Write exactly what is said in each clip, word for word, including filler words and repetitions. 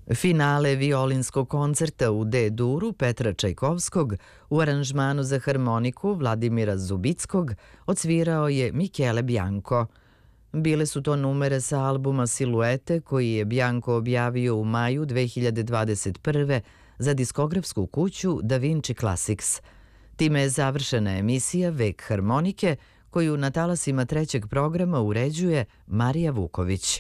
Finale violinskog koncerta u D-duru Petra Čajkovskog u aranžmanu za harmoniku Vladimira Zubickog odsvirao je Michele Bianco. Bile su to numere sa albuma Siluete koji je Bianco objavio u maju dve hiljade dvadeset prve. za diskografsku kuću Da Vinci Classics. Time je završena emisija Vek harmonike koju na talasima trećeg programa uređuje Marija Vuković.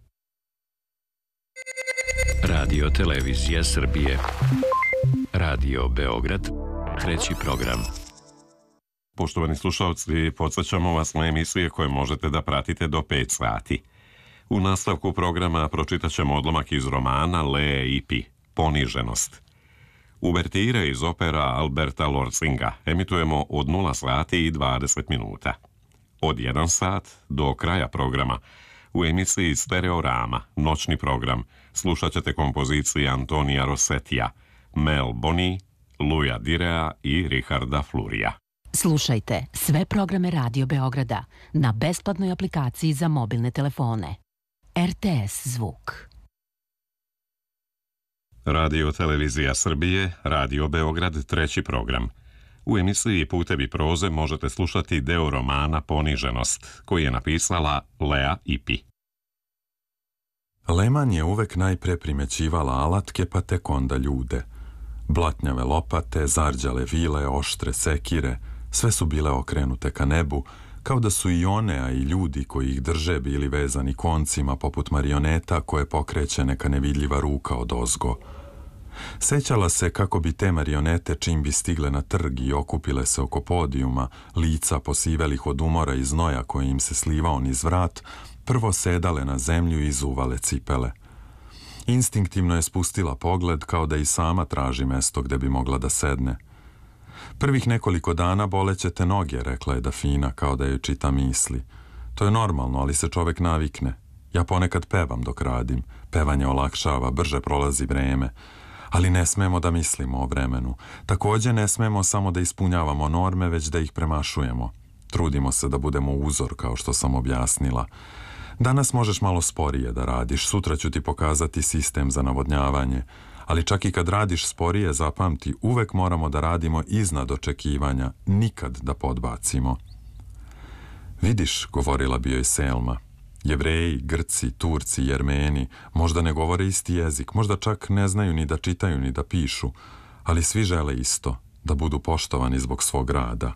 Radio Televizija Srbije. Radio Beograd. Treći program. Poštovani slušalci, podsjećamo vas na emisije koje možete da pratite do pet sati. U nastavku programa pročitat ćemo odlomak iz romana Lee i Pi, Poniženost. Uvertire iz opera Alberta Lorzinga emitujemo od nula sati i dvadeset minuta. Od jedan sat do kraja programa u emisiji Stereorama, noćni program, slušat ćete kompozicije Antonija Rossetija, Mel Boni, Luja Direa i Richarda Flurija. Slušajte sve programe Radio Beograda na besplatnoj aplikaciji za mobilne telefone. R T S zvuk. Radio Televizija Srbije, Radio Beograd, treći program. U emisiji Putevi proze možete slušati deo romana Poniženost, koji je napisala Lea Ipi. Leman je uvek najpre primećivala alatke, pa tek onda ljude. Blatnjave lopate, zarđale vile, oštre sekire, sve su bile okrenute ka nebu, kao da su i one, a i ljudi koji ih drže bili vezani koncima poput marioneta koje pokreće neka nevidljiva ruka od ozgo. Sećala se kako bi te marionete čim bi stigle na trg i okupile se oko podijuma, lica posivelih od umora i znoja koji im se slivao niz vrat, prvo sedale na zemlju i izuvale cipele. Instinktivno je spustila pogled kao da i sama traži mesto gde bi mogla da sedne. Prvih nekoliko dana boleće te noge, rekla je Dafina, kao da joj čita misli. To je normalno, ali se čovek navikne. Ja ponekad pevam dok radim. Pevanje olakšava, brže prolazi vreme. Ali ne smemo da mislimo o vremenu. Također ne smemo samo da ispunjavamo norme, već da ih premašujemo. Trudimo se da budemo uzor, kao što sam objasnila. Danas možeš malo sporije da radiš, sutra ću ti pokazati sistem za navodnjavanje. Ali čak i kad radiš sporije, zapamti, uvek moramo da radimo iznad očekivanja, nikad da podbacimo. Vidiš, govorila bi joj Selma, Jevreji, Grci, Turci, Jermeni možda ne govore isti jezik, možda čak ne znaju ni da čitaju ni da pišu, ali svi žele isto, da budu poštovani zbog svog rada.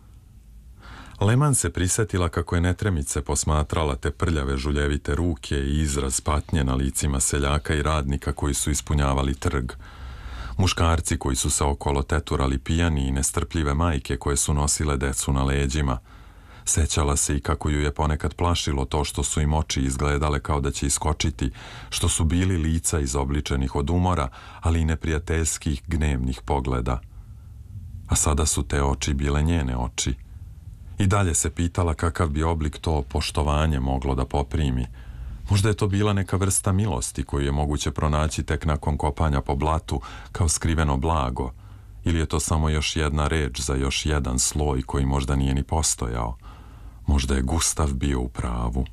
Leman se prisetila kako je netremice posmatrala te prljave žuljevite ruke i izraz patnje na licima seljaka i radnika koji su ispunjavali trg. Muškarci koji su se okolo teturali pijani i nestrpljive majke koje su nosile decu na leđima. Sećala se i kako ju je ponekad plašilo to što su im oči izgledale kao da će iskočiti, što su bili lica izobličenih od umora, ali i neprijateljskih gnevnih pogleda. A sada su te oči bile njene oči. I dalje se pitala kakav bi oblik to poštovanje moglo da poprimi. Možda je to bila neka vrsta milosti koju je moguće pronaći tek nakon kopanja po blatu kao skriveno blago, ili je to samo još jedna reč za još jedan sloj koji možda nije ni postojao. Možda je Gustav bio u pravu.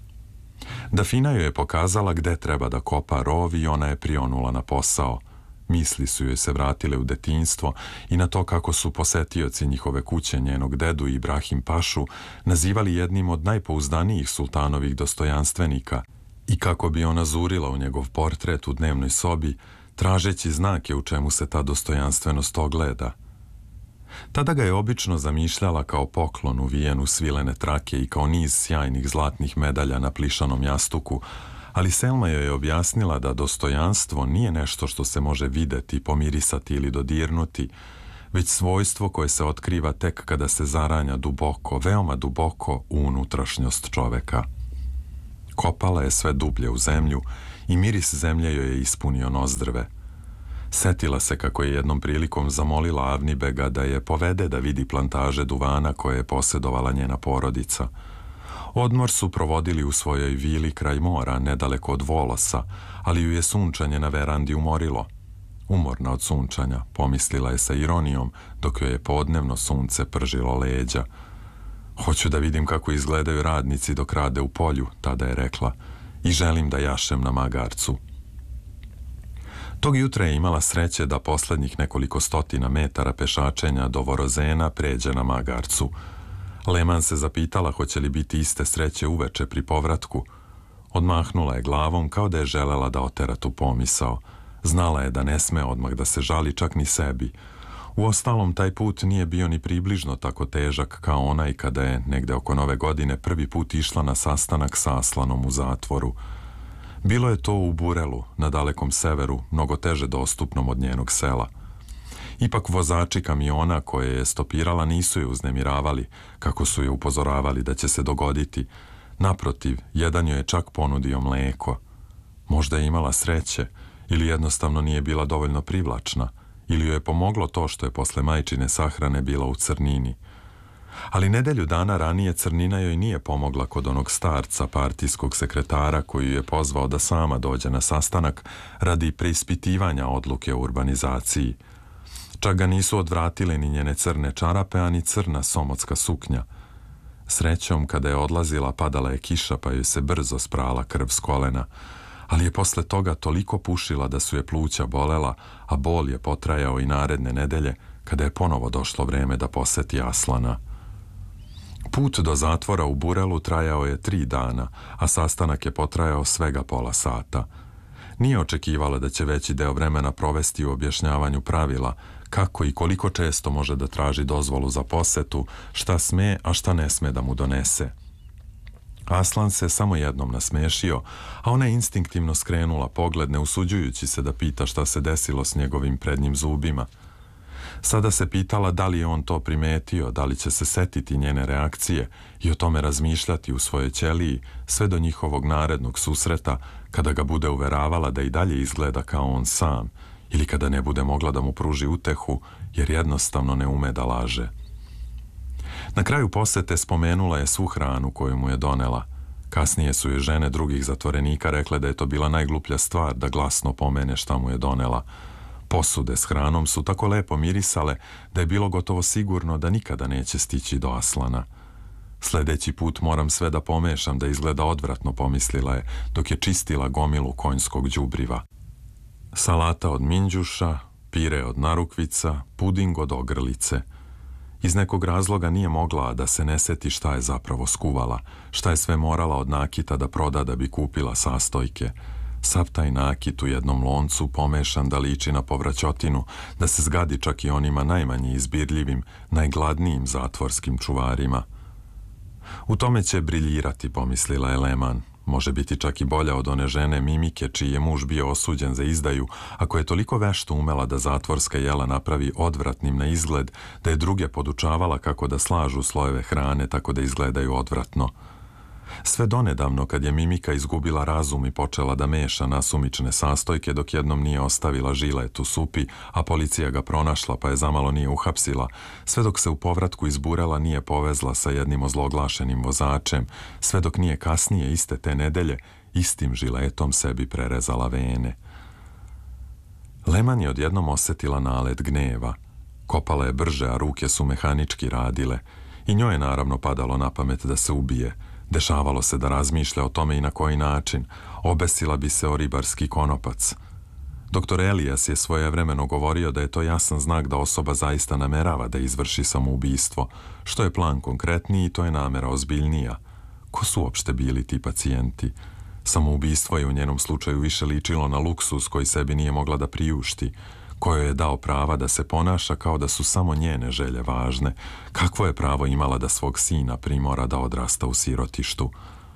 Dafina joj je pokazala gde treba da kopa rov i ona je prionula na posao. Misli su joj se vratile u detinjstvo i na to kako su posetioci njihove kuće njenog dedu Ibrahim Pašu nazivali jednim od najpouzdanijih sultanovih dostojanstvenika i kako bi ona zurila u njegov portret u dnevnoj sobi, tražeći znake u čemu se ta dostojanstvenost ogleda. Tada ga je obično zamišljala kao poklon uvijen u svilene trake i kao niz sjajnih zlatnih medalja na plišanom jastuku, ali Selma joj je objasnila da dostojanstvo nije nešto što se može videti, pomirisati ili dodirnuti, već svojstvo koje se otkriva tek kada se zaranja duboko, veoma duboko u unutrašnjost čoveka. Kopala je sve dublje u zemlju i miris zemlje joj je ispunio nozdrve. Setila se kako je jednom prilikom zamolila Avnibega da je povede da vidi plantaže duvana koje je posjedovala njena porodica. Odmor su provodili u svojoj vili kraj mora, nedaleko od Volosa, ali ju je sunčanje na verandi umorilo. Umorna od sunčanja, pomislila je sa ironijom, dok joj je podnevno sunce pržilo leđa. Hoću da vidim kako izgledaju radnici dok rade u polju, tada je rekla, i želim da jašem na magarcu. Tog jutra je imala sreće da poslednjih nekoliko stotina metara pešačenja do Vorozena pređe na magarcu. Leman se zapitala hoće li biti iste sreće uveče pri povratku. Odmahnula je glavom kao da je želela da otera tu pomisao. Znala je da ne sme odmah da se žali čak ni sebi. Uostalom, taj put nije bio ni približno tako težak kao onaj kada je negde oko nove godine prvi put išla na sastanak sa Aslanom u zatvoru. Bilo je to u Burelu, na dalekom severu, mnogo teže dostupnom od njenog sela. Ipak vozači kamiona koje je stopirala nisu je uznemiravali, kako su je upozoravali da će se dogoditi. Naprotiv, jedan joj je čak ponudio mleko. Možda je imala sreće, ili jednostavno nije bila dovoljno privlačna, ili joj je pomoglo to što je posle majčine sahrane bila u crnini. Ali nedelju dana ranije crnina joj nije pomogla kod onog starca partijskog sekretara koji ju je pozvao da sama dođe na sastanak radi preispitivanja odluke o urbanizaciji. Čak ga nisu odvratile ni njene crne čarape, ani crna somotska suknja. Srećom, kada je odlazila, padala je kiša pa joj se brzo sprala krv s kolena, ali je posle toga toliko pušila da su je pluća bolela, a bol je potrajao i naredne nedelje, kada je ponovo došlo vreme da poseti Aslana. Put do zatvora u Burelu trajao je tri dana, a sastanak je potrajao svega pola sata. Nije očekivala da će veći deo vremena provesti u objašnjavanju pravila, kako i koliko često može da traži dozvolu za posetu, šta sme, a šta ne sme da mu donese. Aslan se samo jednom nasmešio, a ona je instinktivno skrenula pogled, ne usuđujući se da pita šta se desilo s njegovim prednjim zubima. Sada se pitala da li je on to primetio, da li će se setiti njene reakcije i o tome razmišljati u svojoj ćeliji sve do njihovog narednog susreta, kada ga bude uveravala da i dalje izgleda kao on sam, ili kada ne bude mogla da mu pruži utehu, jer jednostavno ne ume da laže. Na kraju posete spomenula je svu hranu koju mu je donela. Kasnije su joj žene drugih zatvorenika rekle da je to bila najgluplja stvar da glasno pomene šta mu je donela. Posude s hranom su tako lepo mirisale da je bilo gotovo sigurno da nikada neće stići do Aslana. Sledeći put moram sve da pomešam da izgleda odvratno, pomislila je, dok je čistila gomilu konjskog đubriva. Salata od minđuša, pire od narukvica, puding od ogrlice. Iz nekog razloga nije mogla da se ne seti šta je zapravo skuvala, šta je sve morala od nakita da proda da bi kupila sastojke. Sav taj nakit u jednom loncu pomešan da liči na povraćotinu, da se zgadi čak i onima najmanje izbirljivim, najgladnijim zatvorskim čuvarima. U tome će briljirati, pomislila je Leman. Može biti čak i bolja od one žene Mimike, čiji je muž bio osuđen za izdaju, ako je toliko vešto umela da zatvorska jela napravi odvratnim na izgled, da je druge podučavala kako da slažu slojeve hrane tako da izgledaju odvratno. Sve donedavno, kad je Mimika izgubila razum i počela da meša nasumične sastojke dok jednom nije ostavila žilet u supi, a policija ga pronašla pa je zamalo nije uhapsila, sve dok se u povratku iz Burela nije povezla sa jednim ozloglašenim vozačem, sve dok nije kasnije iste te nedelje istim žiletom sebi prerezala vene. Leman je odjednom osetila nalet gneva. Kopala je brže, a ruke su mehanički radile. I njoj je naravno padalo na pamet da se ubije. Dešavalo se da razmišlja o tome i na koji način. Obesila bi se o ribarski konopac. Doktor Elijas je svojevremeno govorio da je to jasan znak da osoba zaista namerava da izvrši samoubistvo. Što je plan konkretniji, to je namera ozbiljnija. Ko su uopšte bili ti pacijenti? Samoubistvo je u njenom slučaju više ličilo na luksuz koji sebi nije mogla da priušti, kojoj je dao prava da se ponaša kao da su samo njene želje važne. Kakvo je pravo imala da svog sina primora da odrasta u sirotištu?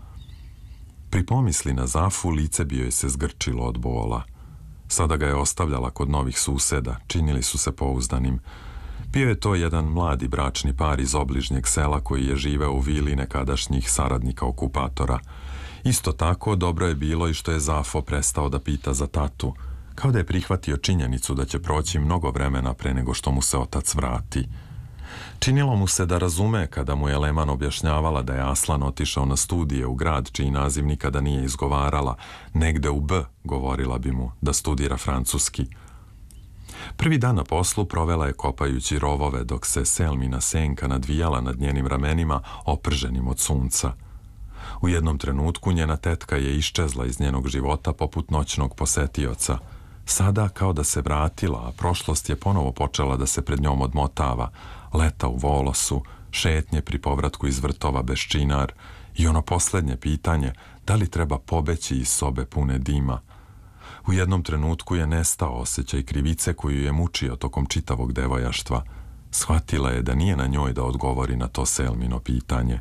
Pri pomisli na Zafu lice bi joj se zgrčilo od bola. Sada ga je ostavljala kod novih suseda, činili su se pouzdanim. Bio je to jedan mladi bračni par iz obližnjeg sela koji je živeo u vili nekadašnjih saradnika okupatora. Isto tako dobro je bilo i što je Zafo prestao da pita za tatu, kao da je prihvatio činjenicu da će proći mnogo vremena pre nego što mu se otac vrati. Činilo mu se da razume kada mu je Leman objašnjavala da je Aslan otišao na studije u grad čiji naziv nikada nije izgovarala, negde u B, govorila bi mu, da studira francuski. Prvi dan na poslu provela je kopajući rovove dok se Selmina senka nadvijala nad njenim ramenima oprženim od sunca. U jednom trenutku njena tetka je iščezla iz njenog života poput noćnog posetioca. Sada kao da se vratila, a prošlost je ponovo počela da se pred njom odmotava, leta u Volosu, šetnje pri povratku iz vrtova Beščinar i ono posljednje pitanje, da li treba pobeći iz sobe pune dima. U jednom trenutku je nestao osjećaj krivice koju je mučio tokom čitavog devojaštva. Shvatila je da nije na njoj da odgovori na to Selmino pitanje.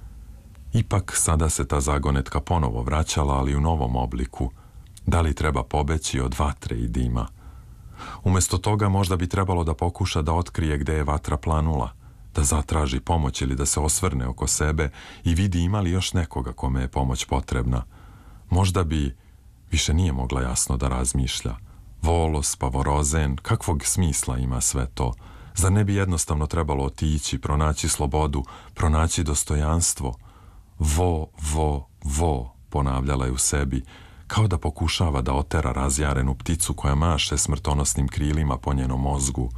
Ipak sada se ta zagonetka ponovo vraćala, ali u novom obliku. Da li treba pobeći od vatre i dima? Umjesto toga možda bi trebalo da pokuša da otkrije gde je vatra planula, da zatraži pomoć ili da se osvrne oko sebe i vidi ima li još nekoga kome je pomoć potrebna. Možda bi, više nije mogla jasno da razmišlja. Volos, Pavorozen, kakvog smisla ima sve to? Zar ne bi jednostavno trebalo otići, pronaći slobodu, pronaći dostojanstvo? Vo, vo, vo, ponavljala je u sebi, kao da pokušava da otera razjarenu pticu koja maše smrtonosnim krilima po njenom mozgu.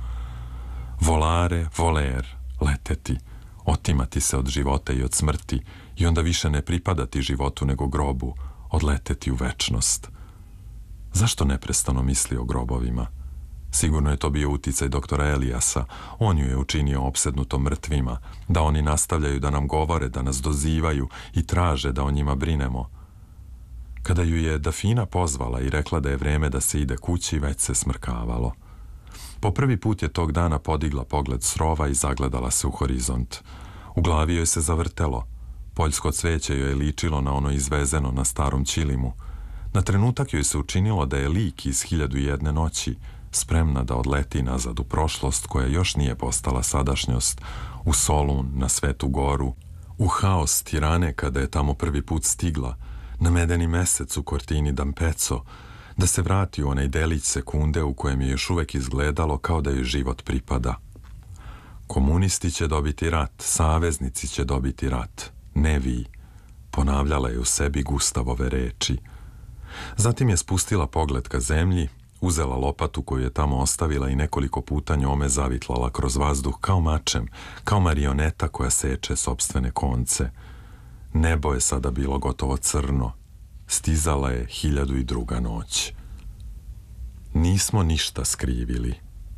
Volare, voler, leteti, otimati se od života i od smrti i onda više ne pripadati životu nego grobu, odleteti u večnost. Zašto neprestano misli o grobovima? Sigurno je to bio uticaj doktora Elijasa, on ju je učinio opsednutom mrtvima, da oni nastavljaju da nam govore, da nas dozivaju i traže da o njima brinemo. Kada ju je Dafina pozvala i rekla da je vreme da se ide kući, već se smrkavalo. Po prvi put je tog dana podigla pogled s rova i zagledala se u horizont. U glavi joj se zavrtelo. Poljsko cveće joj je ličilo na ono izvezeno na starom ćilimu. Na trenutak joj se učinilo da je lik iz Hiljadu i jedne noći, spremna da odleti nazad u prošlost koja još nije postala sadašnjost, u Solun, na Svetu Goru, u haos Tirane kada je tamo prvi put stigla, na medeni mesec u Cortini d'Ampezzo, da se vrati u onaj delić sekunde u kojem je još uvek izgledalo kao da joj život pripada. Komunisti će dobiti rat, saveznici će dobiti rat, ne vi, ponavljala je u sebi Gustavove reči. Zatim je spustila pogled ka zemlji, uzela lopatu koju je tamo ostavila i nekoliko puta njome zavitlala kroz vazduh kao mačem, kao marioneta koja seče sopstvene konce. Nebo je sada bilo gotovo crno. Stizala je hiljadu i druga noć. Nismo ništa skrivili.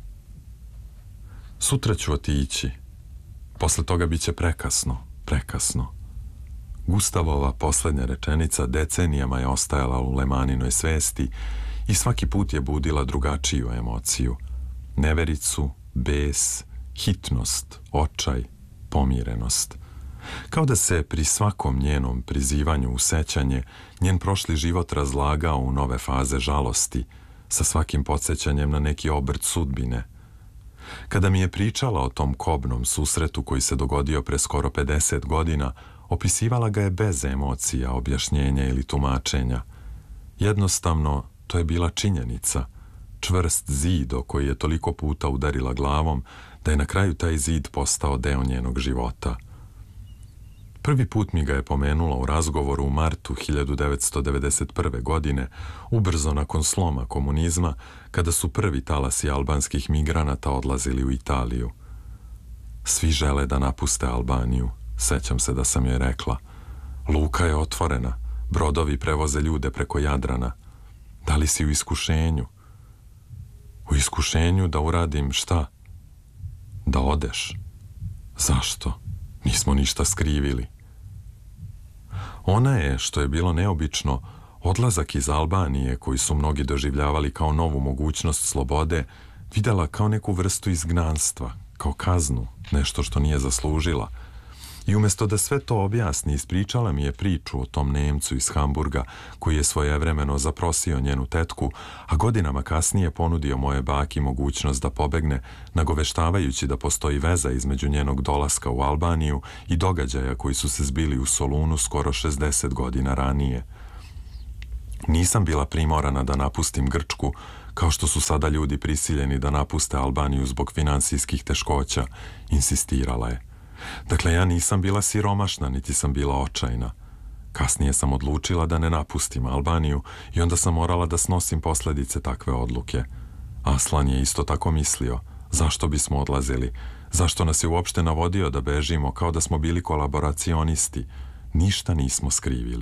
Sutra ću otići. Posle toga bit će prekasno, prekasno. Gustavova poslednja rečenica decenijama je ostajala u Lemaninoj svesti i svaki put je budila drugačiju emociju. Nevericu, bes, hitnost, očaj, pomirenost. Kao da se pri svakom njenom prizivanju u sećanje njen prošli život razlagao u nove faze žalosti, sa svakim podsjećanjem na neki obrt sudbine. Kada mi je pričala o tom kobnom susretu koji se dogodio pre skoro pedeset godina, opisivala ga je bez emocija, objašnjenja ili tumačenja. Jednostavno, to je bila činjenica, čvrst zid o koji je toliko puta udarila glavom da je na kraju taj zid postao deo njenog života. Prvi put mi ga je pomenula u razgovoru u martu hiljadu devetsto devedeset prve. godine, ubrzo nakon sloma komunizma, kada su prvi talasi albanskih migranata odlazili u Italiju. Svi žele da napuste Albaniju, sećam se da sam joj rekla. Luka je otvorena, brodovi prevoze ljude preko Jadrana. Da li si u iskušenju? U iskušenju da uradim šta? Da odeš. Zašto? Nismo ništa skrivili. Ona je, što je bilo neobično, odlazak iz Albanije, koji su mnogi doživljavali kao novu mogućnost slobode, videla kao neku vrstu izgnanstva, kao kaznu, nešto što nije zaslužila. I umjesto da sve to objasni, ispričala mi je priču o tom Nemcu iz Hamburga koji je svojevremeno zaprosio njenu tetku, a godinama kasnije ponudio moje baki mogućnost da pobegne, nagoveštavajući da postoji veza između njenog dolaska u Albaniju i događaja koji su se zbili u Solunu skoro šezdeset godina ranije. Nisam bila primorana da napustim Grčku, kao što su sada ljudi prisiljeni da napuste Albaniju zbog finansijskih teškoća, insistirala je. Dakle, ja nisam bila siromašna, niti sam bila očajna. Kasnije sam odlučila da ne napustim Albaniju i onda sam morala da snosim posljedice takve odluke. Aslan je isto tako mislio, zašto bismo odlazili, zašto nas je uopšte navodio da bežimo kao da smo bili kolaboracionisti. Ništa nismo skrivili.